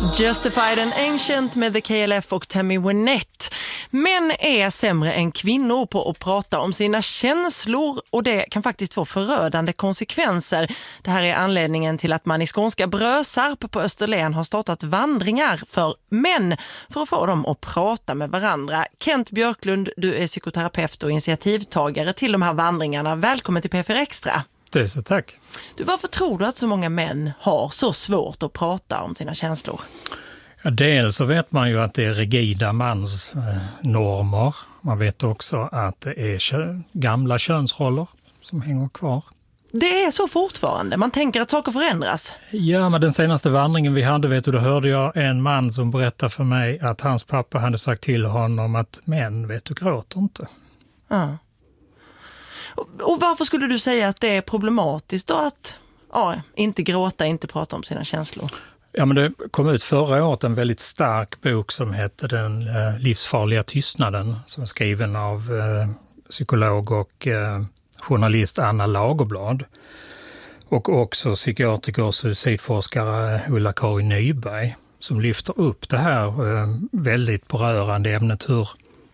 Justified and Ancient med The KLF och Tammy Wynette. Män är sämre än kvinnor på att prata om sina känslor och det kan faktiskt få förödande konsekvenser. Det här är anledningen till att man i skånska Brösarp på Österlen har startat vandringar för män för att få dem att prata med varandra. Kent Björklund, du är psykoterapeut och initiativtagare till de här vandringarna. Välkommen till P4 Extra. Tusen tack. Varför tror du att så många män har så svårt att prata om sina känslor? Ja, dels så vet man ju att det är rigida mansnormer. Man vet också att det är gamla könsroller som hänger kvar. Det är så fortfarande. Man tänker att saker förändras. Ja, men den senaste vandringen vi hade, då hörde jag en man som berättade för mig att hans pappa hade sagt till honom att män, du gråter inte. Ja. Och varför skulle du säga att det är problematiskt då att inte gråta, inte prata om sina känslor? Ja, men det kom ut förra året en väldigt stark bok som heter Den livsfarliga tystnaden, som är skriven av psykolog och journalist Anna Lagerblad och också psykiatriker och suicidforskare Ulla-Karin Nyberg, som lyfter upp det här väldigt berörande ämnet hur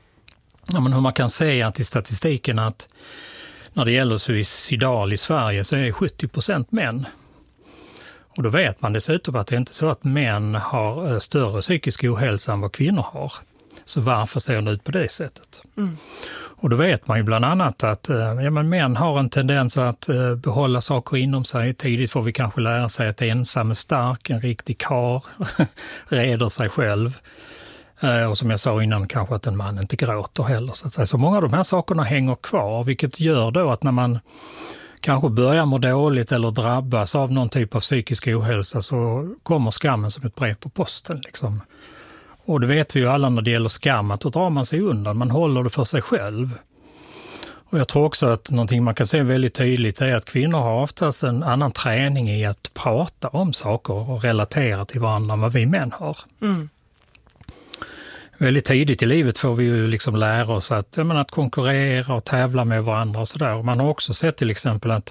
man kan säga till statistiken att när det gäller suicidal i Sverige så är 70% män. Och då vet man dessutom att det inte är så att män har större psykisk ohälsa än vad kvinnor har. Så varför ser det ut på det sättet? Mm. Och då vet man ju bland annat att män har en tendens att behålla saker inom sig. Tidigt får vi kanske lära sig att ensam är stark, en riktig karl, reder sig själv. Och som jag sa innan, kanske att en man inte gråter heller. Så att säga. Så många av de här sakerna hänger kvar, vilket gör då att när man kanske börjar må dåligt eller drabbas av någon typ av psykisk ohälsa så kommer skammen som ett brev på posten. Liksom. Och det vet vi ju alla när det gäller skam, att då drar man sig undan, man håller det för sig själv. Och jag tror också att någonting man kan se väldigt tydligt är att kvinnor har oftast en annan träning i att prata om saker och relatera till varandra än vad vi män har. Mm. Väldigt tidigt i livet får vi ju liksom lära oss att konkurrera och tävla med varandra och sådär. Man har också sett till exempel att,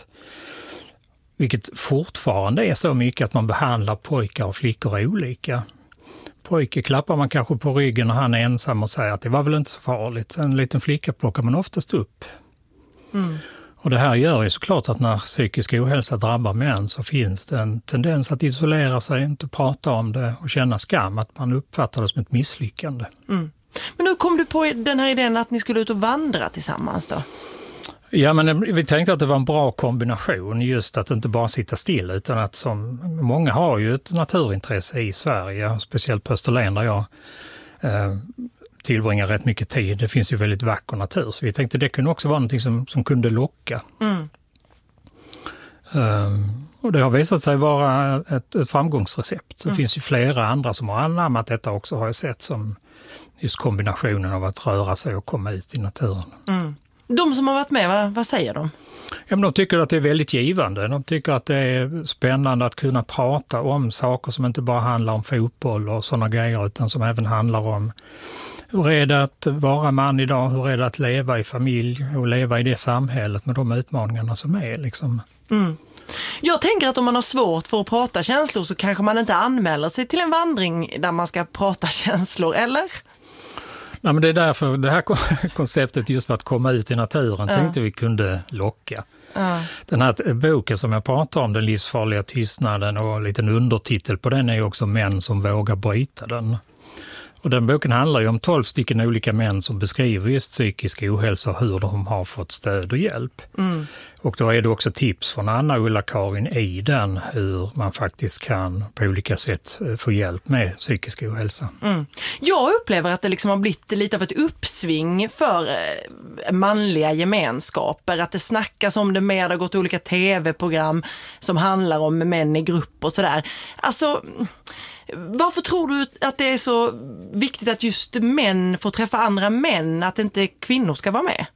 vilket fortfarande är så mycket, att man behandlar pojkar och flickor olika. Pojke klappar man kanske på ryggen när han är ensam och säger att det var väl inte så farligt. En liten flicka plockar man oftast upp. Mm. Och det här gör ju såklart att när psykisk ohälsa drabbar män så finns det en tendens att isolera sig, inte prata om det och känna skam, att man uppfattar det som ett misslyckande. Mm. Men hur kom du på den här idén att ni skulle ut och vandra tillsammans då? Ja, men vi tänkte att det var en bra kombination, just att inte bara sitta still, utan att som många har ju ett naturintresse i Sverige, speciellt på Österlen där jag tillbringar rätt mycket tid. Det finns ju väldigt vacker natur, så vi tänkte det kunde också vara någonting som kunde locka. Mm. Och det har visat sig vara ett framgångsrecept. Det finns ju flera andra som har anammat detta också, har jag sett, som just kombinationen av att röra sig och komma ut i naturen. Mm. De som har varit med, vad säger de? Ja, men de tycker att det är väldigt givande. De tycker att det är spännande att kunna prata om saker som inte bara handlar om fotboll och sådana grejer, utan som även handlar om hur är det att vara man idag, hur är det att leva i familj och leva i det samhället med de utmaningarna som är. Liksom. Mm. Jag tänker att om man har svårt för att prata känslor så kanske man inte anmäler sig till en vandring där man ska prata känslor, eller? Nej, men det är därför det här konceptet just med att komma ut i naturen tänkte vi kunde locka. Den här boken som jag pratar om, Den livsfarliga tystnaden, och en liten undertitel på den är också Män som vågar bryta den. Och den boken handlar ju om 12 stycken olika män som beskriver just psykisk ohälsa och hur de har fått stöd och hjälp. Mm. Och då är det också tips från Anna och Ulla-Karin i den hur man faktiskt kan på olika sätt få hjälp med psykisk ohälsa. Mm. Jag upplever att det liksom har blivit lite av ett uppsving för manliga gemenskaper. Att det snackas om det mer, det har gått olika tv-program som handlar om män i grupp och sådär. Alltså, varför tror du att det är så viktigt att just män får träffa andra män, att inte kvinnor ska vara med?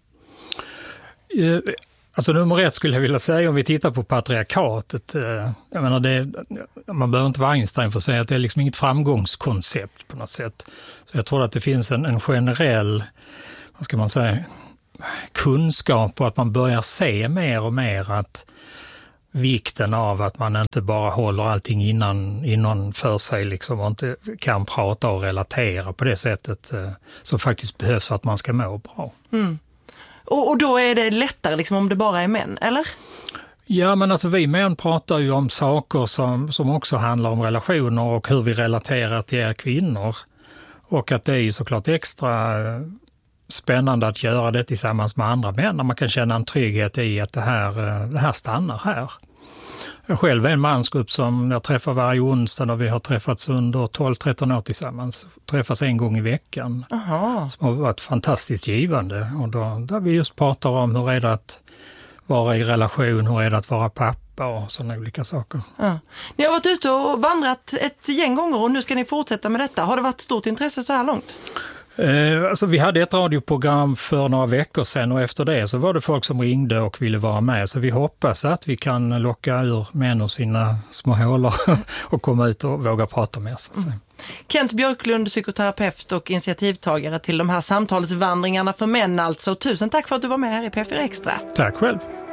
Alltså nummer 1 skulle jag vilja säga, om vi tittar på patriarkatet, jag menar man behöver inte vara Einstein för att säga att det är liksom inget framgångskoncept på något sätt. Så jag tror att det finns en generell, vad ska man säga, kunskap på att man börjar se mer och mer att vikten av att man inte bara håller allting innan för sig liksom, och inte kan prata och relatera på det sättet som faktiskt behövs för att man ska må bra. Mm. Och då är det lättare liksom, om det bara är män, eller? Ja, men alltså vi män pratar ju om saker som också handlar om relationer och hur vi relaterar till er kvinnor. Och att det är ju såklart extra spännande att göra det tillsammans med andra män när man kan känna en trygghet i att det här stannar här. Jag själv är en mansgrupp som jag träffar varje onsdag och vi har träffats under 12-13 år tillsammans. Träffas en gång i veckan. Aha. Som har varit fantastiskt givande. Och där vi just pratar om hur är det att vara i relation, hur är det att vara pappa och sådana olika saker. Ja. Ni har varit ute och vandrat ett gäng gånger och nu ska ni fortsätta med detta. Har det varit stort intresse så här långt? Alltså vi hade ett radioprogram för några veckor sedan och efter det så var det folk som ringde och ville vara med. Så vi hoppas att vi kan locka ur män och sina små hålor och komma ut och våga prata med oss. Kent Björklund, psykoterapeut och initiativtagare till de här samtalsvandringarna för män alltså. Tusen tack för att du var med här i P4 Extra. Tack själv.